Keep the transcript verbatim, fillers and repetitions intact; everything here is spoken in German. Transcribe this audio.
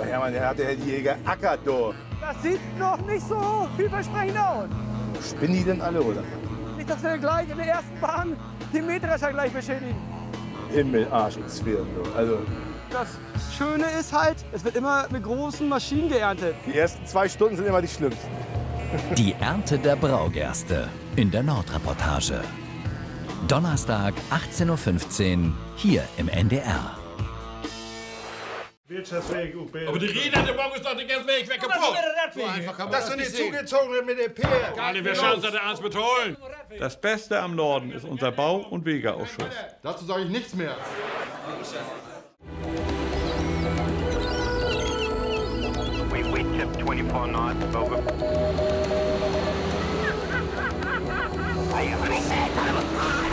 Hermann, der hat ja die geackert, du. Das sieht noch nicht so vielversprechend aus. Spinnen die denn alle, oder? Nicht, dass wir gleich in der ersten Bahn den Mähdrescher gleich beschädigen. Himmel, Arsch und Zwirn, du. Also, Das Schöne ist halt, es wird immer mit großen Maschinen geerntet. die ersten zwei Stunden sind immer die schlimmsten. Die Ernte der Braugerste in der Nordreportage. Donnerstag, achtzehn Uhr fünfzehn, hier im N D R. Aber die Räder der Wagen ist doch nicht erst weg, weg kaputt. So einfach kann man Das das sind die nicht sehen. zugezogenen mit der Peer. Alle, wir schauen uns ernst mit holen. Das Beste am Norden ist unser Bau- und Wegeausschuss. Dazu sage ich nichts mehr. We, we tip twenty-four knots, over. Are you